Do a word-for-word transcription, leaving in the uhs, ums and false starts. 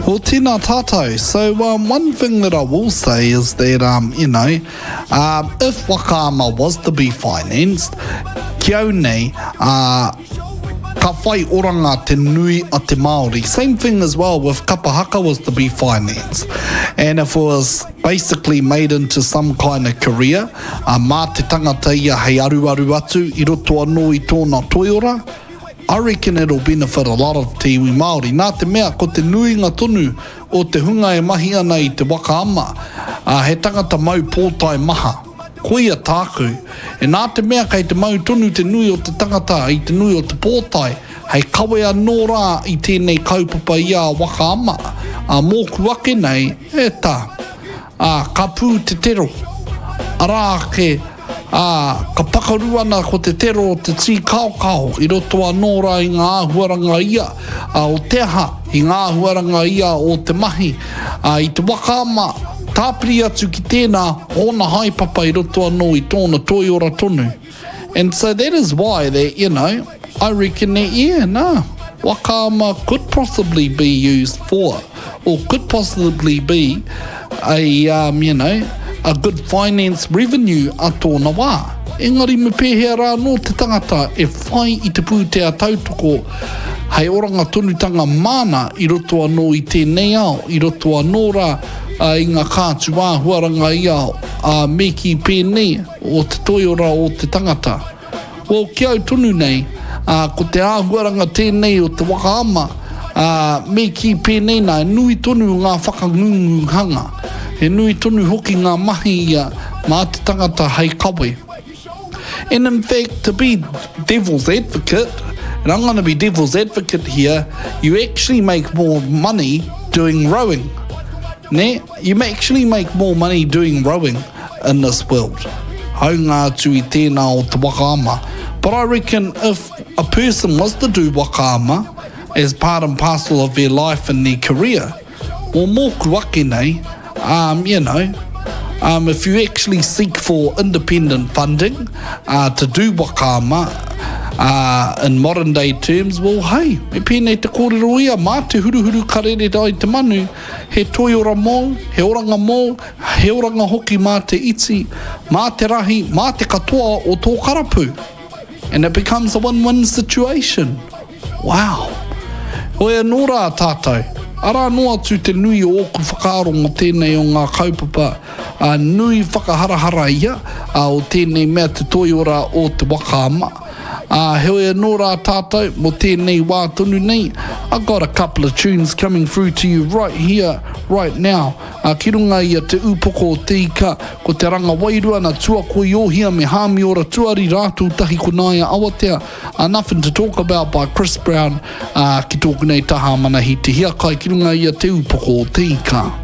Well, tēnā tātou. So um, one thing that I will say is that, um, you know, um, if wakaama was to be financed, kia nei, uh, ka whai oranga te nui a te Māori. Same thing as well with kapahaka was to be financed. And if it was basically made into some kind of career, uh, mā te tangata ia hei aru aru atu, i roto anō i tōna toiora, I reckon it'll benefit a lot of te iwi Māori. Nā te mea, ko te nuinga tonu o te hunga e mahi ana i te wakaama, uh, he tangata mau pōtai maha. Koia tāku. E nā te mea kei te mau tonu te nui o te tangata i te nui o te pōtai, hei kawe anō rā i tēnei kaupapa ia wakaama. A mōku ake nei, e tā, a ka pū te tero. Arā ke, a ka pakaru ana ko te tero o te tī kaukau, i roto anō rā i ngā ahuaranga ia, a o te aha, i ngā ahuaranga ia o te mahi, a i te wakaama, tāpiri atu ki tēnā, ona haipapa i roto anō i tōna toiora tonu. And so that is why that, you know, I reckon that, yeah, nah, wakaama could possibly be used for, or could possibly be a, um, you know, a good finance revenue a tōna wā. Engari me pēhea rā no te tangata e whai i te pūtea tautoko hei oranga tonutanga mana i roto anō i tēnei ao, i roto anō rā uh, i ngā kātu āhuaranga i ao, uh, me ki pēnei o te toiora o te tangata. Well, ki au tonu nei, uh, ko te āhuaranga tēnei o te wakaama, uh, me ki pēnei nā, nui tonu ngā whakangunguhanga. He nui tonu hoki ngā mahi ia mā te tangata hei kawe. And in fact, to be devil's advocate, and I'm going to be devil's advocate here, you actually make more money doing rowing. Ne? You may actually make more money doing rowing in this world. Hau ngā atu i tēnā o te wakaama. But I reckon if a person was to do wakaama as part and parcel of their life and their career, well, mōku ake nei, Um, you know, um, if you actually seek for independent funding uh, to do wakaama uh, in modern day terms, well, hey, me pēnei te kōrero ia, mā te huruhuru karere dai te manu, he toiora mō, he oranga mō, he oranga hoki mā te iti, mā te rahi, mā te katoa o tō karapu. And it becomes a win-win situation. Wow. Oe nō rā tātou. Ara noa tu te nui o oku whakaaronga tēnei o ngā kaupapa, uh, nui whakaharahara ia uh, o tēnei mea te toiora o te wakaama. Uh, Heoe nō rā tātou, mo tēnei wā tonu nei, I've got a couple of tunes coming through to you right here, right now. Uh, ki runga ia te upoko o te ika, ko te ranga wairua na tua koi ohia me hāmi ora tuari rātu tahi kunaia awatea. Uh, nothing to talk about by Chris Brown, uh, ki tōku nei taha mana hi te hiakai, ki runga ia te upoko o te ika.